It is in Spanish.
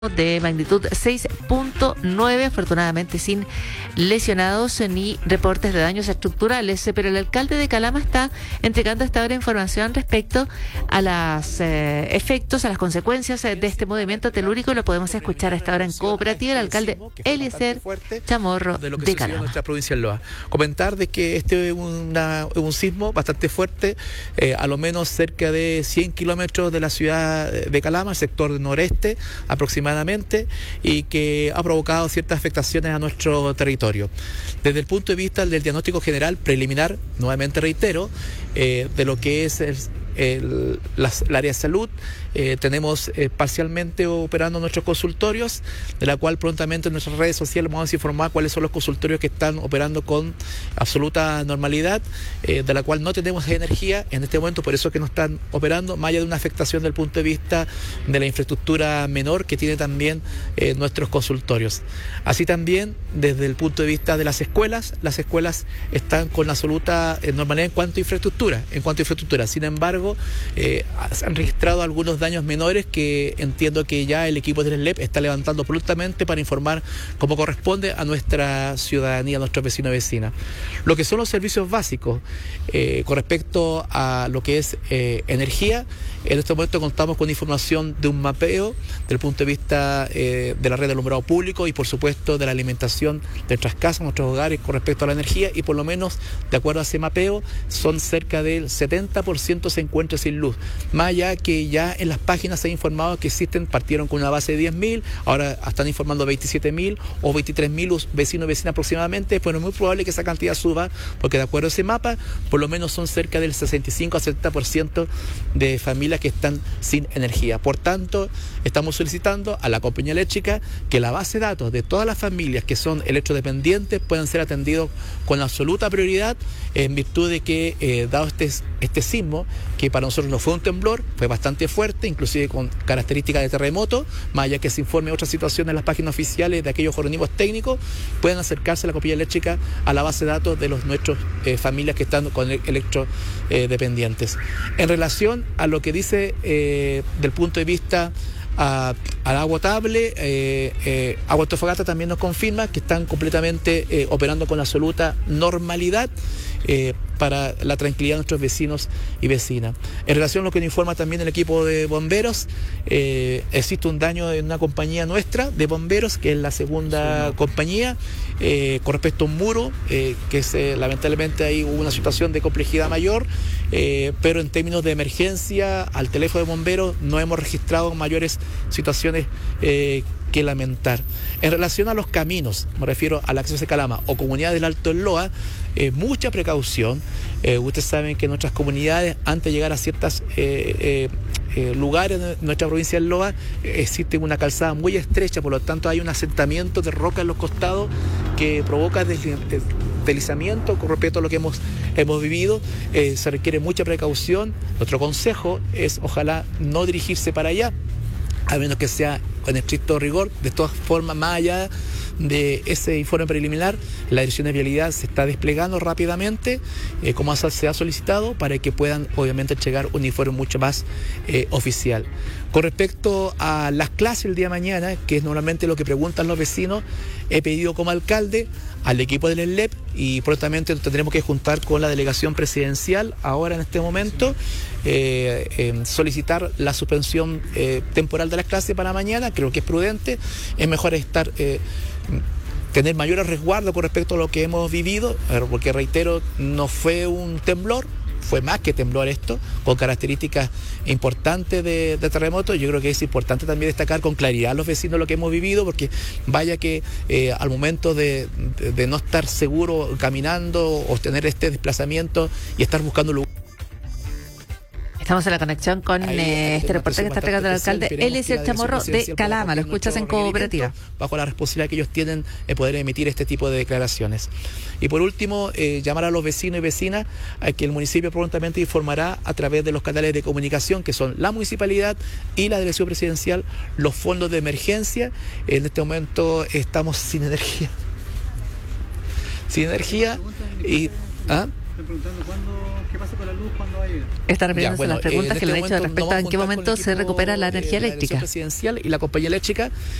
de magnitud 6.9, afortunadamente sin lesionados ni reportes de daños estructurales, pero el alcalde de Calama está entregando hasta ahora información respecto a los efectos, a las consecuencias de este movimiento telúrico. Lo podemos escuchar hasta ahora en Cooperativa, el alcalde Eliezer Chamorro de Calama. Nuestra provincia de Loa. Comentar de que este es un sismo bastante fuerte, a lo menos cerca de 100 kilómetros de la ciudad de Calama, sector noreste aproximadamente, y que ha provocado ciertas afectaciones a nuestro territorio. Desde el punto de vista del diagnóstico general preliminar, nuevamente reitero, de lo que es el área de salud, tenemos parcialmente operando nuestros consultorios, de la cual prontamente en nuestras redes sociales vamos a informar cuáles son los consultorios que están operando con absoluta normalidad, de la cual no tenemos energía en este momento, por eso es que no están operando, más allá de una afectación del punto de vista de la infraestructura menor que tiene también nuestros consultorios. Así también desde el punto de vista de las escuelas están con absoluta normalidad en cuanto a infraestructura. Sin embargo, se han registrado algunos daños menores que entiendo que ya el equipo del SLEP está levantando prontamente para informar como corresponde a nuestra ciudadanía, a nuestros vecinos y vecinas. Lo que son los servicios básicos, con respecto a lo que es energía, en este momento contamos con información de un mapeo del punto de vista de la red de alumbrado público y por supuesto de la alimentación de nuestras casas, nuestros hogares con respecto a la energía, y por lo menos de acuerdo a ese mapeo son cerca del 70% se encuentra sin luz. Más allá que ya en las páginas se ha informado que partieron con una base de 10.000, ahora están informando 27.000 o 23.000 vecinos y vecinas aproximadamente, pero es muy probable que esa cantidad suba, porque de acuerdo a ese mapa, por lo menos son cerca del 65 a 70% de familias que están sin energía. Por tanto, estamos solicitando a la compañía eléctrica que la base de datos de todas las familias que son electrodependientes puedan ser atendidos con absoluta prioridad, en virtud de que, dado este sismo, que para nosotros no fue un temblor, fue bastante fuerte, inclusive con características de terremoto, más allá que se informe otras situaciones en las páginas oficiales de aquellos organismos técnicos, puedan acercarse a la compañía eléctrica a la base de datos de nuestros familias que están con electrodependientes. En relación a lo que dice del punto de vista al agua potable, Agua Antofagasta también nos confirma que están completamente operando con absoluta normalidad para la tranquilidad de nuestros vecinos y vecinas. En relación a lo que nos informa también el equipo de bomberos, existe un daño en una compañía nuestra de bomberos, que es la segunda compañía, con respecto a un muro, que lamentablemente ahí hubo una situación de complejidad mayor, pero en términos de emergencia, al teléfono de bomberos no hemos registrado mayores situaciones que lamentar. En relación a los caminos, me refiero al acceso a Calama o comunidad del Alto del Loa, mucha precaución. Ustedes saben que nuestras comunidades, antes de llegar a ciertos lugares de nuestra provincia del Loa, existe una calzada muy estrecha, por lo tanto hay un asentamiento de roca en los costados que provoca deslizamiento con respecto a lo que hemos vivido. Se requiere mucha precaución. Nuestro consejo es ojalá no dirigirse para allá, a menos que sea con estricto rigor. De todas formas, más allá de ese informe preliminar, la Dirección de Vialidad se está desplegando rápidamente, como se ha solicitado, para que puedan obviamente llegar un informe mucho más oficial. Con respecto a las clases el día de mañana, que es normalmente lo que preguntan los vecinos, he pedido como alcalde al equipo del SLEP, y prontamente nos tendremos que juntar con la delegación presidencial ahora en este momento, solicitar la suspensión temporal de las clases para mañana. Creo que es prudente, es mejor tener mayor resguardo con respecto a lo que hemos vivido, porque reitero, no fue un temblor, fue más que temblor esto, con características importantes de terremoto. Yo creo que es importante también destacar con claridad a los vecinos lo que hemos vivido, porque vaya que al momento de no estar seguro caminando o tener este desplazamiento y estar buscando lugar. Estamos en la conexión con este reporte que está entregando el alcalde Eliezer Chamorro de Calama. Lo escuchas en Cooperativa. Bajo la responsabilidad que ellos tienen de poder emitir este tipo de declaraciones. Y por último, llamar a los vecinos y vecinas a que el municipio prontamente informará a través de los canales de comunicación, que son la municipalidad y la delegación presidencial, los fondos de emergencia. En este momento estamos sin energía. Y Estoy preguntando qué pasa con la luz cuando va a llegar. Está refiriéndose a las preguntas que le han hecho momento respecto nos a en qué vamos a juntar momento con el se equipo recupera la de energía la Dirección eléctrica. Presidencial y la compañía eléctrica